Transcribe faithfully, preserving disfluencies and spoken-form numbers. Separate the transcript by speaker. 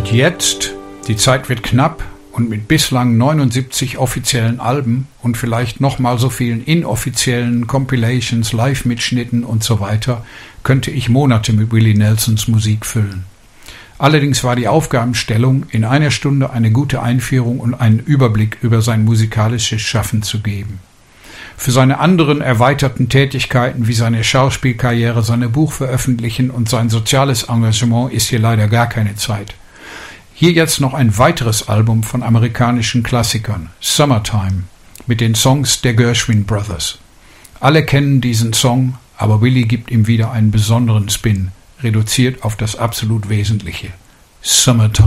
Speaker 1: Und jetzt, die Zeit wird knapp und mit bislang neunundsiebzig offiziellen Alben und vielleicht nochmal so vielen inoffiziellen Compilations, Live-Mitschnitten und so weiter, könnte ich Monate mit Willie Nelsons Musik füllen. Allerdings war die Aufgabenstellung, in einer Stunde eine gute Einführung und einen Überblick über sein musikalisches Schaffen zu geben. Für seine anderen erweiterten Tätigkeiten wie seine Schauspielkarriere, seine Buchveröffentlichen und sein soziales Engagement ist hier leider gar keine Zeit. Hier jetzt noch ein weiteres Album von amerikanischen Klassikern, Summertime, mit den Songs der Gershwin Brothers. Alle kennen diesen Song, aber Willie gibt ihm wieder einen besonderen Spin, reduziert auf das absolut Wesentliche. Summertime.